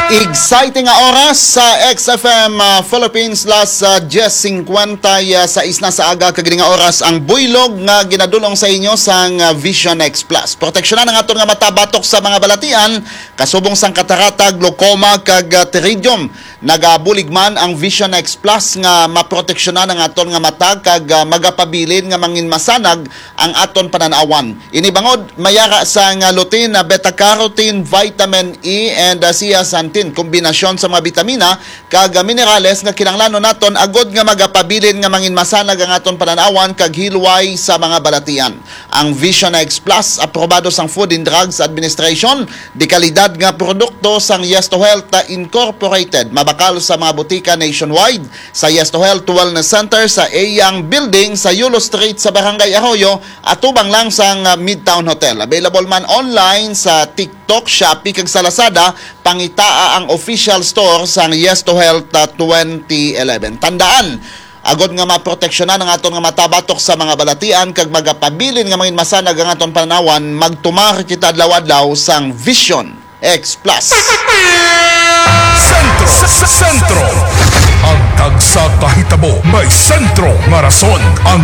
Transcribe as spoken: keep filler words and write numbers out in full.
Exciting nga oras sa X F M uh, Philippines las uh, Jess fifty uh, sa isna sa aga kagini nga oras ang buylog nga ginadulong sa inyo sang uh, Vision X Plus. Proteksyonan ang aton nga mata batok sa mga balatian kasubong sang katarata, glaucoma kag uh, pterygium. Nagabulig man ang Vision X Plus nga maproteksyonan ang aton nga mata kag uh, magapabilin nga mangin masanag ang aton pananawan. Inibangod mayara sa nga lutein na beta carotene, vitamin E and uh, zeaxanthin, kombinasyon sa mga bitamina kag minerales nga kinahanglan naton agod nga magapabilin nga mangin masanag ang aton pananawan kag hilway sa mga balatian. Ang Vision X Plus aprobado sang Food and Drugs Administration, di kalidad nga produkto sang Yes to Health Incorporated. Mabakal sa mga butika nationwide sa Yes to Health Wellness Center sa Eyang Building sa Yulo Street sa Barangay Arroyo at tubang lang sang Midtown Hotel. Available man online sa TikTok, Shopee kag sa Lazada, pangitaa ang official store sang Yes to Health twenty eleven. Tandaan, agod nga maproteksyonan ang aton nga matabatok sa mga balatian kag magapabilin nga mangin masanag ang aton pananawan, magtumar kita adlaw-adlaw sang Vision X Plus.